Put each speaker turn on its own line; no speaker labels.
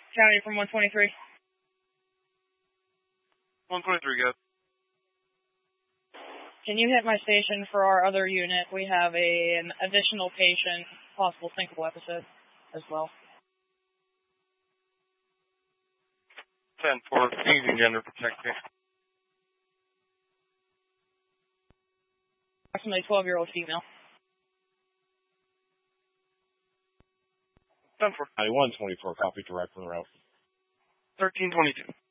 County from 123.
123, go.
Can you hit my station for our other unit? We have an additional patient, possible syncopal episode as well.
10-4, using gender protecting.
Approximately 12-year-old female.
10-4.
124, copy direct from the route.
1322.